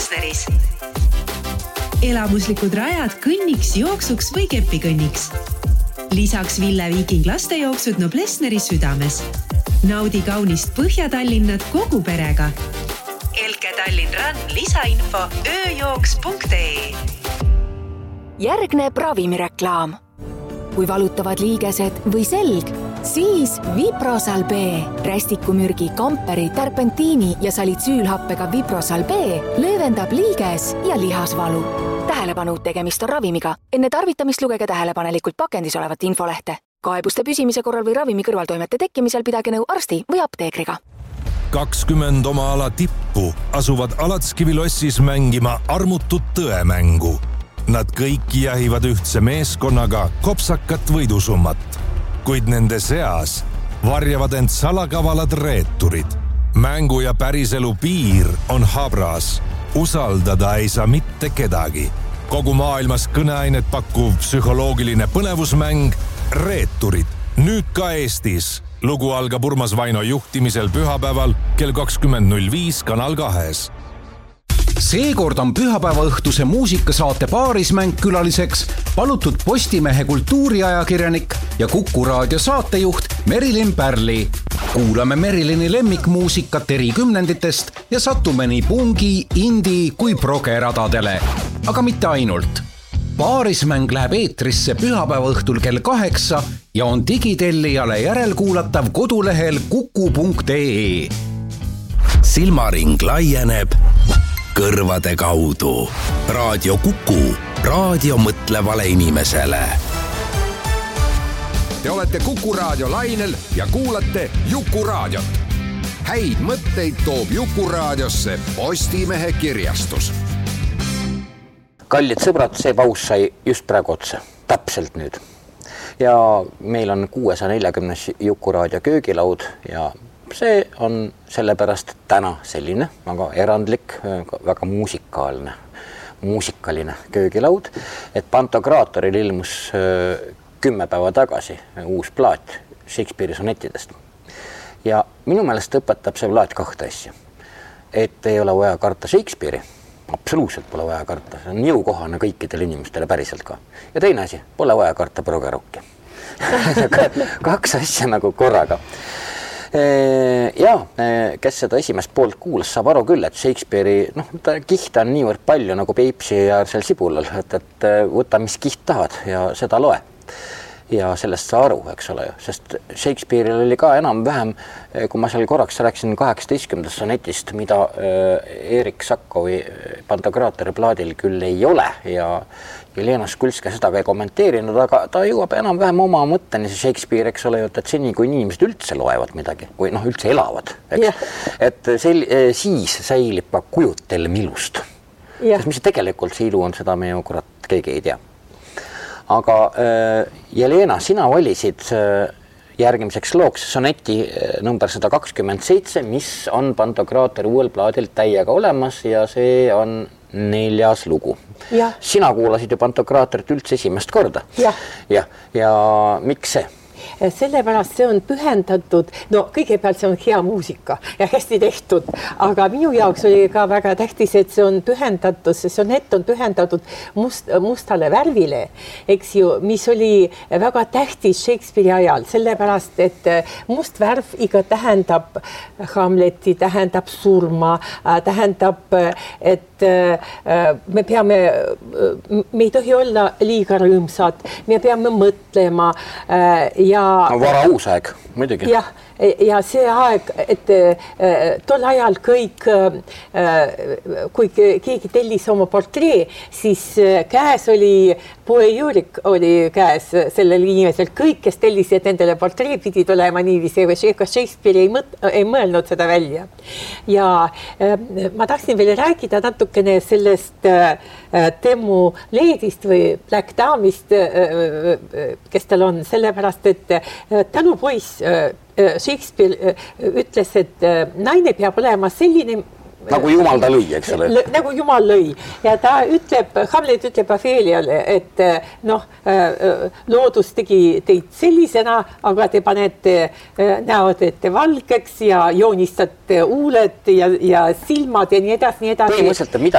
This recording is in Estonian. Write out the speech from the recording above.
Plessneris. Elamuslikud rajad kõnniks, jooksuks või kepikõnniks. Lisaks Ville Viiking lastejooksud Plessneri südames. Naudi kaunist Põhja-Tallinnat kogu perega. Elke Tallinn Run lisainfo ööjooks.ee. Järgneb ravimireklaam. Kui valutavad liigesed või selg, siis Viprosal B. Rästikumürgi, kamperi, terpentiini ja salitsüülhappega Viprosal B löövendab liiges ja lihasvalu. Tähelepanu, tegemist on ravimiga. Enne tarvitamist lugege tähelepanelikult pakendis olevat infolehte. Kaebuste püsimise korral või ravimi kõrvaltoimete tekkimisel pidage nõu arsti või apteekriga. 20 oma ala tippu asuvad Alatskivilossis mängima armutut tõemängu. Nad kõik jahivad ühtse meeskonnaga kopsakat võidusummat, kuid nende seas varjavad end salakavalad reeturid. Mängu ja päriselu piir on habras. Usaldada ei saa mitte kedagi. Kogu maailmas kõneainet pakkuv psühholoogiline põnevusmäng Reeturid. Nüüd ka Eestis. Lugu algab Urmas Vaino juhtimisel pühapäeval kell 20.05 Kanal 2. Seekord on pühapäeva õhtuse muusikasaate Paarismäng külaliseks palutud Postimehe kultuuriajakirjanik ja Kuku raadio saatejuht Merilin Pärli. Kuulame Merilini lemmikmuusikat eri kümnenditest ja satume nii pungi, indi kui progeradadele. Aga mitte ainult. Paarismäng läheb eetrisse pühapäeva õhtul kell 8 ja on digitellijale järelkuulatav kodulehel kuku.ee. Silmaring laieneb kõrvade kaudu. Raadio Kuku, raadio mõtlevale inimesele. Te olete Kuku raadio lainel ja kuulate Juku raadiot. Häid mõtteid toob Juku raadiosse Postimehe kirjastus. Kallid sõbrad, see paus sai just praegu otsa. Täpselt nüüd. Ja meil on 640 Juku raadio köögilaud ja see on sellepärast täna selline väga erandlik, väga muusikaline köögilaud, et Pantokraatoril ilmus 10 päeva tagasi uus plaat Shakespeare'i sonettidest. Ja minu meelest õpetab see plaat 2 asja. Et ei ole vaja karta Shakespeare'i, absoluutselt pole vaja karta, see on jõukohane kõikidele inimestele päriselt ka. Ja teine asi, pole vaja karta progerokki. 2 asja nagu korraga. Ja kes seda esimest poolt kuulas, saab aru küll, et Shakespeare'i kihta on niivõrd palju nagu Peipsi ja seal Sibulal, et võta mis kiht tahad ja seda loe. Ja sellest saa aru, eks ole, sest Shakespeare'il oli ka enam-vähem, kui ma seal korraks rääkisin 18. sonetist, mida Erik Sakkovi Pantokraatori plaadil küll ei ole ja Jelena Skulska seda ka ei kommenteerinud, aga ta jõuab enam-vähem oma mõtteni see Shakespeare, eks ole, et seni kui inimesed üldse loevad midagi, või üldse elavad, eks? Yeah. Et siis säilib ka kujutelm ilust. Yeah. Sest mis tegelikult see ilu on, seda me ju kurat keegi ei tea. Aga Jelena, sina valisid järgmiseks looks soneti number 127, mis on Pantokraatori uuel plaadil täiega olemas ja see on 4. lugu. Ja. Sina kuulasid ju Pantokraatorit üldse esimest korda. Ja miks see? Sellepärast see on pühendatud, kõigepealt see on hea muusika ja hästi tehtud, aga minu jaoks oli ka väga tähtis, et see on pühendatud, see sonett on pühendatud mustale värvile, eks ju, mis oli väga tähtis Shakespeare'i ajal, sellepärast, et must värv iga tähendab Hamleti, tähendab surma, tähendab, et me ei tohi olla liiga rõõmsad, me peame mõtlema ja vara uus aeg, muidugi. Ja see aeg, et tol ajal kõik, kui keegi tellis oma portree, siis käes oli, poe Jurik oli käes sellel inimesel, kõik, kes tellisid endale portree, pidid olema niiviisi, ega Shakespeare ei mõelnud seda välja. Ja ma tahtsin veel rääkida natukene sellest Temmu leedist või Black Damist, kes tal on, sellepärast, et tänupoiss Shakespeare ütles, et naine peab olema selline nagu jumal ta lõi, eks ole. Nagu jumal lõi. Ja ta ütleb, Hamlet ütleb Opheliale, et loodus tegi teid sellisena, aga te panete näod ette valgeks ja joonistate huuled ja silmad ja nii edasi, nii edasi. Põhimõtteliselt, mida